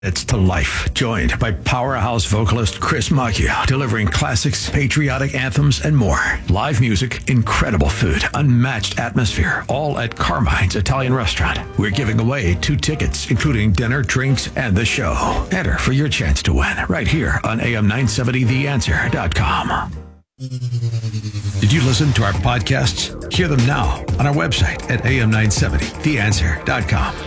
It's to life, joined by powerhouse vocalist Chris Macchio, delivering classics, patriotic anthems, and more. Live music, incredible food, unmatched atmosphere, all at Carmine's Italian Restaurant. We're giving away 2 tickets, including dinner, drinks, and the show. Enter for your chance to win right here on AM970theanswer.com. Did you listen to our podcasts? Hear them now on our website at AM970theanswer.com.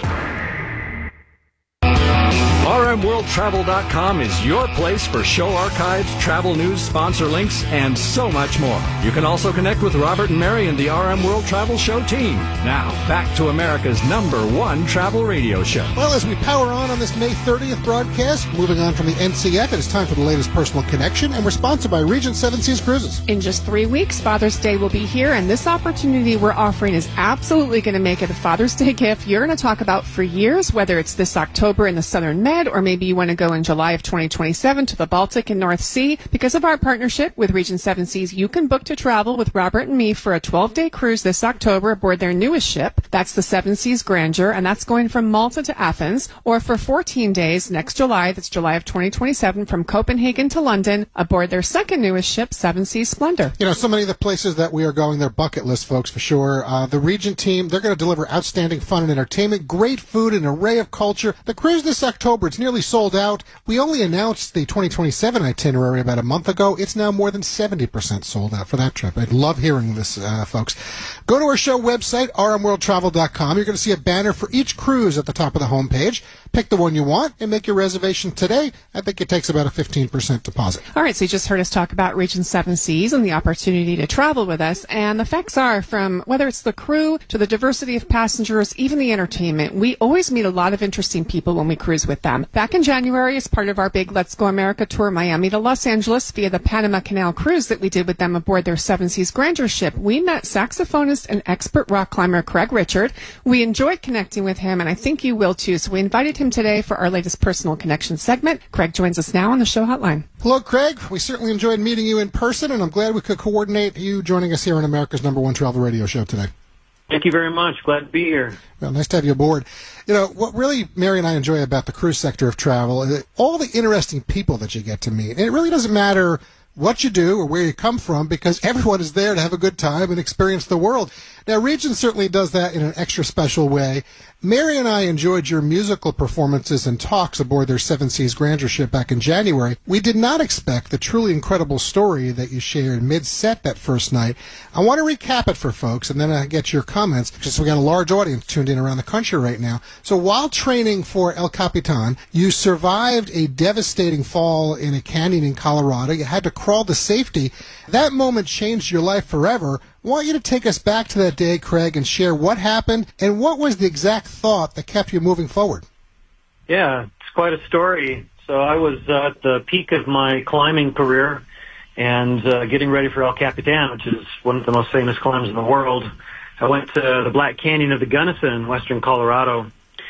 RMWorldTravel.com is your place for show archives, travel news, sponsor links, and so much more. You can also connect with Robert and Mary and the RM World Travel Show team. Now, back to America's #1 travel radio show. Well, as we power on this May 30th broadcast, moving on from the NCF, it is time for the latest personal connection, and we're sponsored by Regent 7 Seas Cruises. In just 3 weeks, Father's Day will be here, and this opportunity we're offering is absolutely going to make it a Father's Day gift you're going to talk about for years, whether it's this October in the Southern Med, or maybe you want to go in July of 2027 to the Baltic and North Sea. Because of our partnership with Regent 7 Seas, you can book to travel with Robert and me for a 12-day cruise this October aboard their newest ship. That's the 7 Seas Grandeur, and that's going from Malta to Athens, or for 14 days next July, that's July of 2027, from Copenhagen to London aboard their second newest ship, 7 Seas Splendor. You know, so many of the places that we are going, they're bucket list, folks, for sure. The Regent team, they're going to deliver outstanding fun and entertainment, great food, an array of culture. The cruise this October, it's nearly sold out. We only announced the 2027 itinerary about a month ago. It's now more than 70% sold out for that trip. I'd love hearing this, folks. Go to our show website, rmworldtravel.com. You're going to see a banner for each cruise at the top of the homepage. Pick the one you want and make your reservation today. I think it takes about a 15% deposit. All right, so you just heard us talk about Regent 7 Seas and the opportunity to travel with us. And the facts are, from whether it's the crew to the diversity of passengers, even the entertainment, we always meet a lot of interesting people when we cruise with them. Back in January, as part of our big Let's Go America tour, Miami to Los Angeles via the Panama Canal cruise that we did with them aboard their 7 Seas Grandeur ship, we met saxophonist and expert rock climber Craig Richard. We enjoyed connecting with him, and I think you will too. So we invited him today for our latest Personal Connection segment. Craig joins us now on the show hotline. Hello, Craig. We certainly enjoyed meeting you in person, and I'm glad we could coordinate you joining us here on America's #1 travel radio show today. Thank you very much. Glad to be here. Well, nice to have you aboard. You know, what really Mary and I enjoy about the cruise sector of travel is all the interesting people that you get to meet. And it really doesn't matter what you do or where you come from, because everyone is there to have a good time and experience the world. Now, Regent certainly does that in an extra special way. Mary and I enjoyed your musical performances and talks aboard their 7 Seas Grandeur ship back in January. We did not expect the truly incredible story that you shared mid-set that first night. I want to recap it for folks, and then I get your comments, because we got a large audience tuned in around the country right now. So while training for El Capitan, you survived a devastating fall in a canyon in Colorado. You had to crawl to safety. That moment changed your life forever. I want you to take us back to that day, Craig, and share what happened and what was the exact thought that kept you moving forward. Yeah, it's quite a story. So I was at the peak of my climbing career and getting ready for El Capitan, which is one of the most famous climbs in the world. I went to the Black Canyon of the Gunnison in western Colorado.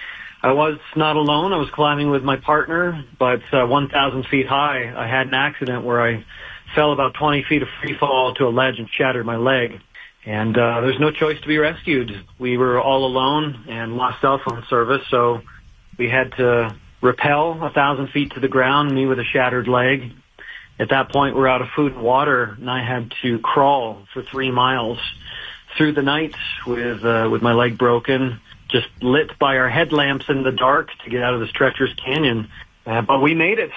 I was not alone. I was climbing with my partner, but 1,000 feet high, I had an accident where I fell about 20 feet of free fall to a ledge and shattered my leg. And there's no choice to be rescued. We were all alone and lost cell phone service, so we had to rappel 1,000 feet to the ground, me with a shattered leg. At that point, we're out of food and water, and I had to crawl for 3 miles through the night with my leg broken, just lit by our headlamps in the dark to get out of this treacherous canyon. But we made it.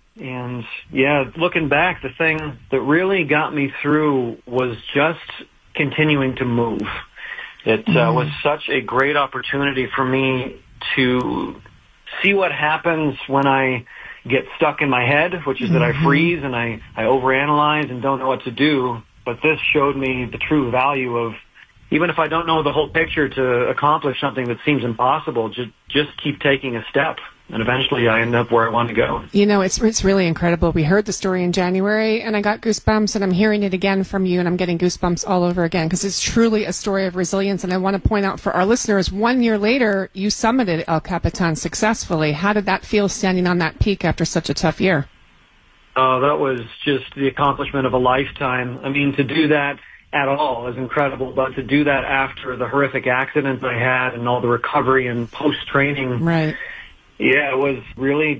And yeah, looking back, the thing that really got me through was just continuing to move. It was such a great opportunity for me to see what happens when I get stuck in my head, which is that I freeze and I overanalyze and don't know what to do. But this showed me the true value of, even if I don't know the whole picture, to accomplish something that seems impossible, just keep taking a step. And eventually I end up where I want to go. You know, it's really incredible. We heard the story in January, and I got goosebumps, and I'm hearing it again from you, and I'm getting goosebumps all over again, because it's truly a story of resilience. And I want to point out for our listeners, 1 year later, you summited El Capitan successfully. How did that feel, standing on that peak after such a tough year? Oh, that was just the accomplishment of a lifetime. I mean, to do that at all is incredible, but to do that after the horrific accident I had and all the recovery and post-training, right, Yeah, it was really